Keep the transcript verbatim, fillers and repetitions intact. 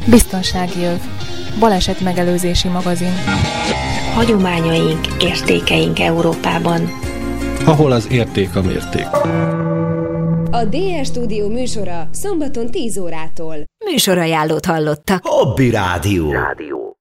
Biztonsági öv. Baleset megelőzési magazin. Hagyományaink, értékeink Európában. Ahol az érték a mérték. A dé es Stúdió műsora szombaton tíz órától. Műsorajánlót hallottak. Hobby Rádió. Rádió.